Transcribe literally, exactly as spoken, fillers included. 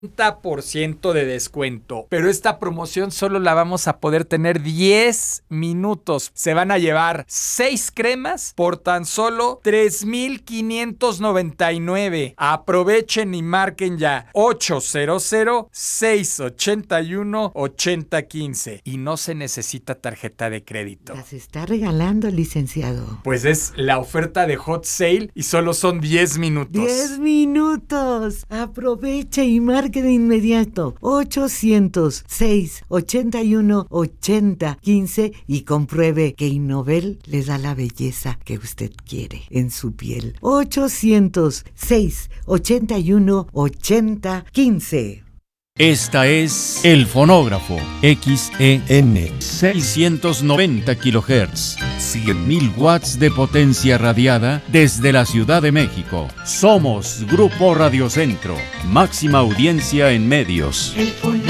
treinta por ciento de descuento. Pero esta promoción solo la vamos a poder tener diez minutos. Se van a llevar seis cremas por tan solo tres mil quinientos noventa y nueve. Aprovechen y marquen ya ochocientos, seiscientos ochenta y uno, ochenta quince. Y no se necesita tarjeta de crédito. Las está regalando, licenciado. Pues es la oferta de Hot Sale y solo son diez minutos. diez minutos. Aproveche y marque de inmediato ochocientos, seiscientos ochenta y uno, ochenta quince y compruebe que Innovel le da la belleza que usted quiere en su piel. ochocientos, seiscientos ochenta y uno, ochenta quince. Esta es El Fonógrafo, X E N, seiscientos noventa kilohertz, cien mil watts de potencia radiada desde la Ciudad de México. Somos Grupo Radio Centro, máxima audiencia en medios. El Fonógrafo.